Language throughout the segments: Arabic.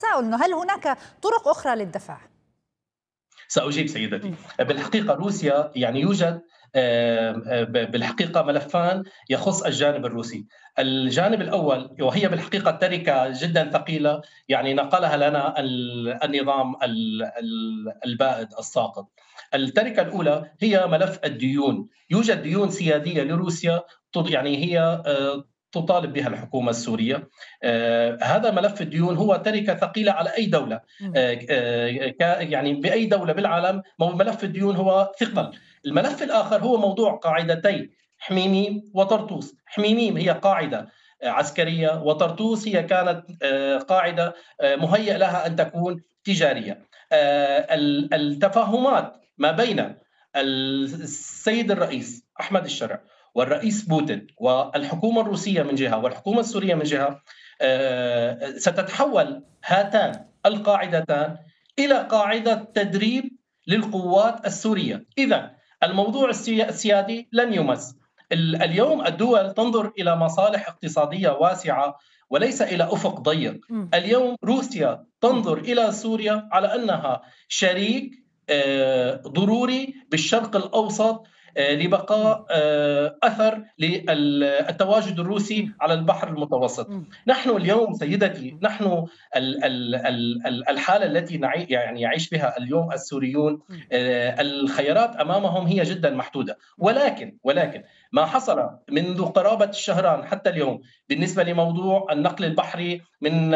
تساؤل إنه هل هناك طرق أخرى للدفع؟ سأجيب سيدتي. بالحقيقة روسيا يعني يوجد بالحقيقة ملفان يخص الجانب الروسي. الجانب الأول وهي بالحقيقة تركة جدا ثقيلة، يعني نقلها لنا النظام البائد الساقط. التركة الأولى هي ملف الديون. يوجد ديون سيادية لروسيا، يعني هي تطالب بها الحكومة السورية. هذا ملف الديون هو تركة ثقيلة على أي دولة. يعني بأي دولة بالعالم ملف الديون هو ثقل. الملف الآخر هو موضوع قاعدتين، حميميم وطرطوس. حميميم هي قاعدة عسكرية، وطرطوس هي كانت قاعدة مهيأ لها أن تكون تجارية. التفاهمات ما بين السيد الرئيس أحمد الشرع والرئيس بوتين والحكومة الروسية من جهة والحكومة السورية من جهة ستتحول هاتان القاعدتان إلى قاعدة تدريب للقوات السورية. إذا الموضوع السيادي لن يمس. اليوم الدول تنظر إلى مصالح اقتصادية واسعة وليس إلى أفق ضيق. اليوم روسيا تنظر إلى سوريا على أنها شريك ضروري بالشرق الأوسط لبقاء أثر للتواجد الروسي على البحر المتوسط. نحن اليوم سيدتي، نحن الحالة التي يعني يعيش بها اليوم السوريون، الخيارات أمامهم هي جدا محدودة. ولكن ما حصل منذ قرابة الشهران حتى اليوم بالنسبة لموضوع النقل البحري من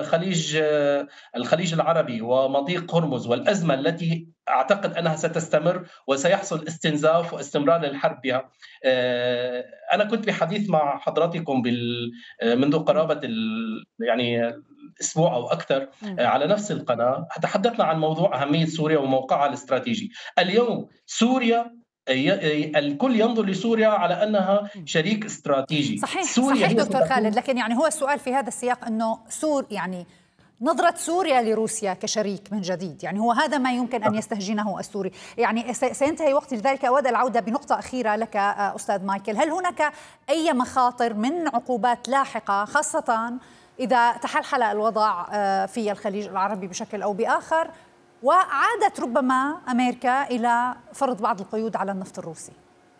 الخليج العربي ومضيق هرمز، والأزمة التي أعتقد أنها ستستمر وسيحصل استنزاف واستمرار للحرب بها. أنا كنت بحديث مع حضراتكم منذ قرابة يعني أسبوع أو أكثر على نفس القناة، تحدثنا عن موضوع أهمية سوريا وموقعها الاستراتيجي. اليوم سوريا الكل ينظر لسوريا على أنها شريك استراتيجي. صحيح دكتور خالد، لكن يعني هو السؤال في هذا السياق أنه يعني نظرة سوريا لروسيا كشريك من جديد، يعني هو هذا ما يمكن أن يستهجنه السوري. يعني سينتهي وقت، لذلك أود العودة بنقطة أخيرة لك أستاذ مايكل. هل هناك أي مخاطر من عقوبات لاحقة، خاصة إذا تحلحل الوضع في الخليج العربي بشكل أو بآخر وعادت ربما أمريكا إلى فرض بعض القيود على النفط الروسي؟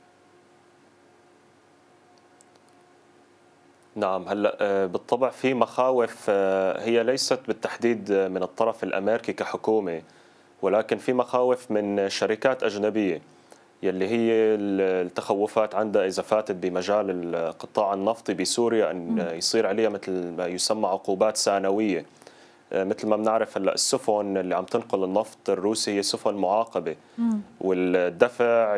نعم، هلا بالطبع في مخاوف هي ليست بالتحديد من الطرف الامريكي كحكومه، ولكن في مخاوف من شركات اجنبيه يلي هي التخوفات عندها اذا فاتت بمجال القطاع النفطي بسوريا ان يصير عليها مثل ما يسمى عقوبات ثانويه. مثل ما بنعرف هلا السفن اللي عم تنقل النفط الروسي هي سفن معاقبه، والدفع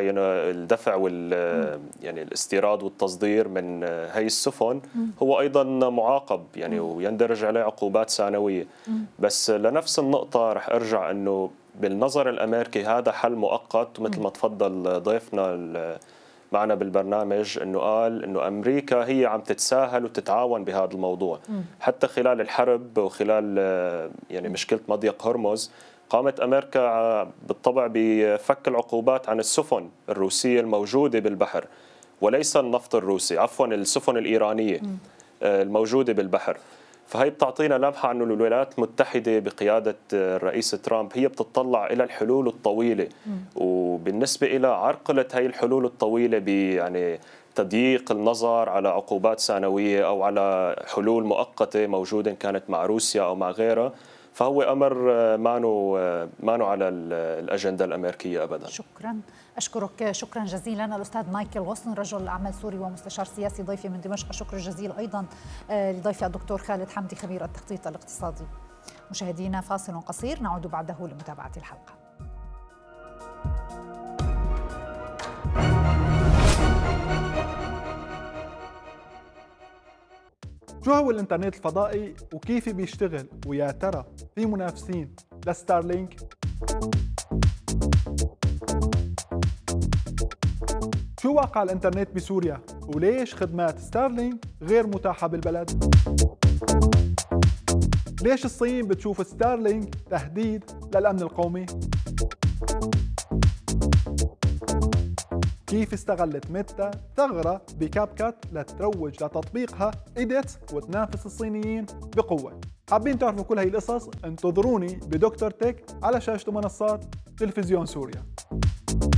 يعني الاستيراد والتصدير من هي السفن هو ايضا معاقب، يعني ويندرج عليه عقوبات ثانويه. بس لنفس النقطه رح ارجع انه بالنظر الامريكي هذا حل مؤقت، ومثل ما تفضل ضيفنا معنا بالبرنامج انه قال انه امريكا هي عم تتساهل وتتعاون بهذا الموضوع. حتى خلال الحرب وخلال يعني مشكله مضيق هرمز قامت امريكا بالطبع بفك العقوبات عن السفن الروسيه الموجوده بالبحر، وليس النفط الروسي، عفوا السفن الايرانيه الموجوده بالبحر. فهي بتعطينا لمحة أنه الولايات المتحدة بقيادة الرئيس ترامب هي بتطلع إلى الحلول الطويلة، وبالنسبة إلى عرقلة هي الحلول الطويلة يعني تضييق النظر على عقوبات ثانوية أو على حلول مؤقتة موجودة كانت مع روسيا أو مع غيرها، فهو أمر مانو على الأجندة الأمريكية أبدا. شكرا، أشكرك شكرا جزيلا الأستاذ مايكل غصن، رجل أعمال سوري ومستشار سياسي، ضيفي من دمشق. شكر جزيل أيضا لضيفي الدكتور خالد حمدي خبير التخطيط الاقتصادي. مشاهدينا فاصل قصير نعود بعده لمتابعة الحلقة. شو هو الانترنت الفضائي وكيف بيشتغل، ويا ترى في منافسين لستارلينك؟ شو واقع الانترنت بسوريا وليش خدمات ستارلينك غير متاحة بالبلد؟ ليش الصين بتشوف ستارلينك تهديد للأمن القومي؟ كيف استغلت ميتا ثغرة بكاب كات لتروج لتطبيقها إيديتس وتنافس الصينيين بقوة؟ حابين تعرفوا كل هاي القصص؟ انتظروني بدكتور تك على شاشة منصات تلفزيون سوريا.